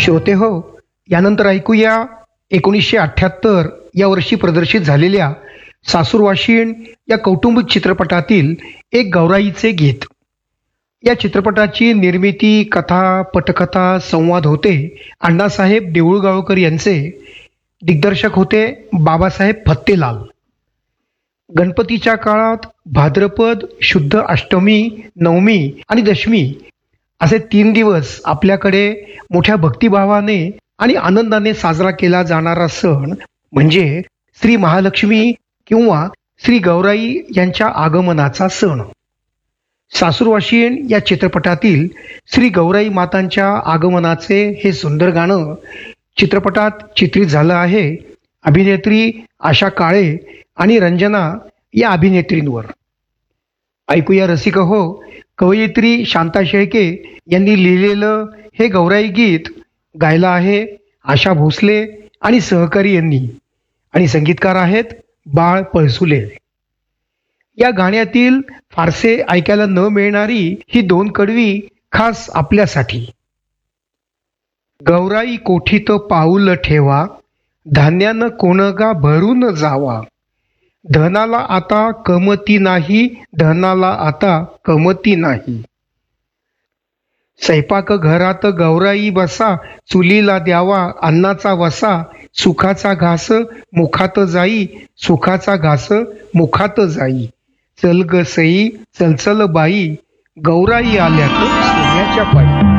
श्रोते हो, यानंतर ऐकूया 1978 या वर्षी प्रदर्शित झालेल्या सासूरवाशीण या कौटुंबिक चित्रपटातील एक गौराईचे गीत. या चित्रपटाची निर्मिती, कथा, पटकथा, संवाद होते अण्णासाहेब देऊळगावकर यांचे. दिग्दर्शक होते बाबासाहेब फत्तेलाल. गणपतीच्या काळात भाद्रपद शुद्ध अष्टमी, नवमी आणि दशमी असे 3 दिवस आपल्याकडे मोठ्या भक्तिभावाने आणि आनंदाने साजरा केला जाणारा सण म्हणजे श्री महालक्ष्मी किंवा श्री गौराई यांच्या आगमनाचा सण. सासूरवाशीण या चित्रपटातील श्री गौराई मातांच्या आगमनाचे हे सुंदर गाणं चित्रपटात चित्रित झालं आहे अभिनेत्री आशा काळे आणि रंजना या अभिनेत्रींवर. ऐकूया रसिक हो, कवयित्री शांता शेळके यांनी लिहिलेलं हे गौराई गीत गायलं आहे आशा भोसले आणि सहकारी यांनी, आणि संगीतकार आहेत बाळ पळसुले. या गाण्यातील फारसे ऐकायला न मिळणारी ही 2 कडवी खास आपल्यासाठी. गौराई कोठीत पाऊल ठेवा, धान्यानं कोणगा भरून जावा, धनाला आता कमती नाही, धनाला आता कमती नाही. स्वयंपाक घरात गौराई बसा, चुलीला द्यावा अन्नाचा वसा, सुखाचा घास मुखात जाई, सुखाचा घास मुखात जाई. चल ग सई चलचल बाई, गौराई आल्यात सोन्याच्या पायी.